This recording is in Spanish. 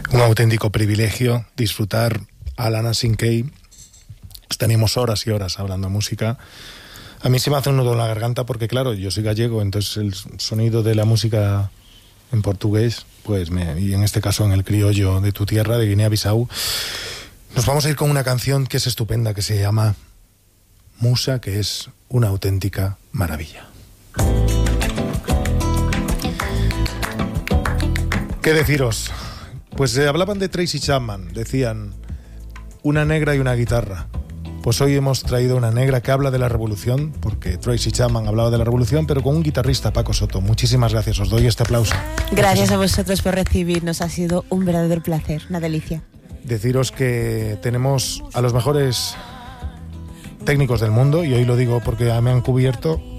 Un auténtico privilegio disfrutar a Lana Sinkey. Tenemos horas y horas hablando de música. A mí se me hace un nudo en la garganta porque, claro, yo soy gallego, entonces el sonido de la música en portugués, pues y en este caso en el criollo de tu tierra, de Guinea-Bissau. Nos vamos a ir con una canción que es estupenda, que se llama Musa, que es una auténtica maravilla. ¿Qué deciros? Pues hablaban de Tracy Chapman, decían una negra y una guitarra. Pues hoy hemos traído una negra que habla de la revolución, porque Tracy Chapman hablaba de la revolución, pero con un guitarrista, Paco Soto. Muchísimas gracias, os doy este aplauso. Gracias a vosotros por recibirnos, ha sido un verdadero placer, una delicia. Deciros que tenemos a los mejores técnicos del mundo, y hoy lo digo porque me han cubierto